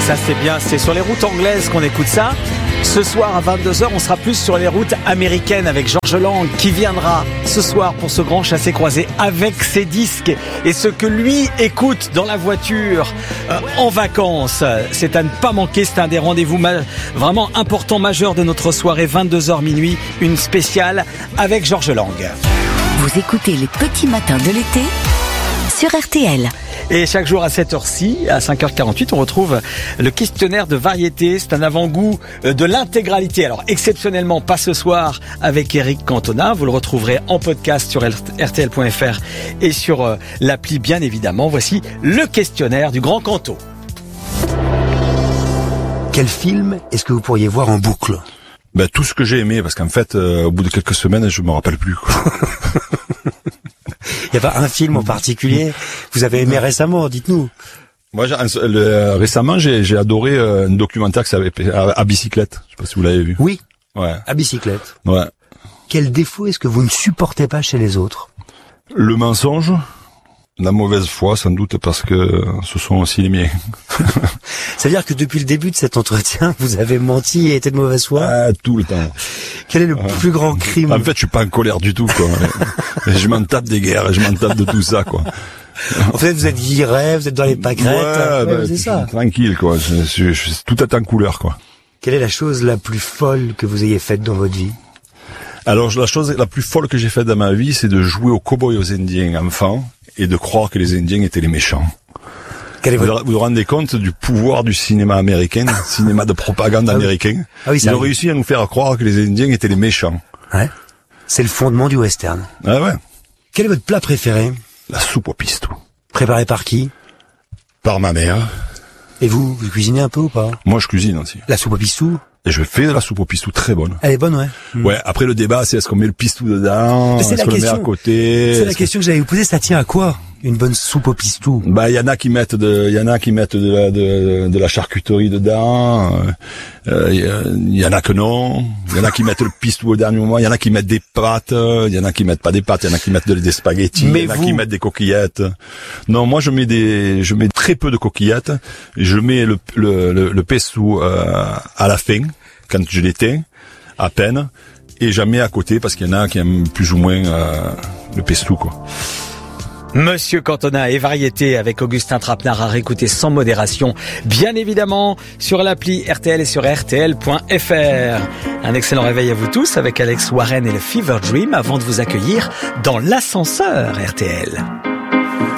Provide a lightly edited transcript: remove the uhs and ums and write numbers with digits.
Ça c'est bien, c'est sur les routes anglaises qu'on écoute ça. Ce soir à 22h, on sera plus sur les routes américaines avec Georges Lang qui viendra ce soir pour ce grand chassé-croisé avec ses disques et ce que lui écoute dans la voiture en vacances. C'est à ne pas manquer, c'est un des rendez-vous vraiment importants, majeurs de notre soirée 22h minuit, une spéciale avec Georges Lang. Vous écoutez les petits matins de l'été sur RTL. Et chaque jour à cette heure-ci, à 5h48, on retrouve le questionnaire de variété. C'est un avant-goût de l'intégralité. Alors, exceptionnellement, pas ce soir avec Eric Cantona. Vous le retrouverez en podcast sur rtl.fr et sur l'appli, bien évidemment. Voici le questionnaire du Grand Canto. Quel film est-ce que vous pourriez voir en boucle ? Tout ce que j'ai aimé, parce qu'en fait, au bout de quelques semaines, je me rappelle plus, quoi. Il y a pas un film en particulier vous avez aimé récemment, dites-nous. Moi, récemment, j'ai adoré un documentaire qui s'appelle à bicyclette. Je sais pas si vous l'avez vu. Oui. Ouais. À bicyclette. Ouais. Quel défaut est-ce que vous ne supportez pas chez les autres ? Le mensonge, la mauvaise foi, sans doute, parce que ce sont aussi les miens. C'est-à-dire que depuis le début de cet entretien, vous avez menti et été de mauvaise foi ? Tout le temps. Quel est le plus grand crime ? En fait, je suis pas en colère du tout, quoi. Je m'en tape des guerres, je m'en tape de tout ça, quoi. En fait, vous êtes viré, vous êtes dans les pâquerettes. Ouais, c'est ça. Tranquille, quoi. Je suis tout est en couleur, quoi. Quelle est la chose la plus folle que vous ayez faite dans votre vie ? Alors, la chose la plus folle que j'ai faite dans ma vie, c'est de jouer aux cow-boys aux Indiens enfants et de croire que les Indiens étaient les méchants. Vous vous rendez compte du pouvoir du cinéma américain, cinéma de propagande américain. Ah oui, ils ont réussi à nous faire croire que les Indiens étaient les méchants. Ouais. C'est le fondement du western. Ah ouais. Quel est votre plat préféré ? La soupe au pistou. Préparé par qui ? Par ma mère. Et vous cuisinez un peu ou pas ? Moi, je cuisine aussi. La soupe au pistou ? Et je fais de la soupe au pistou très bonne. Elle est bonne, ouais. Ouais, après le débat, c'est est-ce qu'on met le pistou dedans, est-ce qu'on le met à côté. C'est la question que j'allais vous poser, ça tient à quoi ? Une bonne soupe au pistou. Il y en a qui mettent de la charcuterie dedans, il y en a que non, il y en a qui mettent le pistou au dernier moment, il y en a qui mettent des pâtes, il y en a qui mettent pas des pâtes, il y en a qui mettent des spaghettis, il y en a qui mettent des coquillettes. Non, moi je mets très peu de coquillettes, je mets le pestou à la fin quand je l'éteins, à peine, et j'en mets à côté parce qu'il y en a qui aiment plus ou moins le pestou, quoi. Monsieur Cantona et variété avec Augustin Trapenard à réécouter sans modération, bien évidemment sur l'appli RTL et sur rtl.fr. Un excellent réveil à vous tous avec Alex Warren et le Fever Dream avant de vous accueillir dans l'ascenseur RTL.